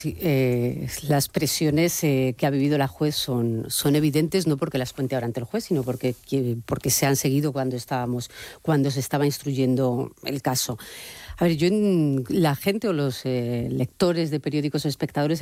Sí, las presiones que ha vivido la juez son evidentes, no porque las cuente ahora ante el juez, sino porque se han seguido cuando se estaba instruyendo el caso. A ver, la gente o los lectores de periódicos o espectadores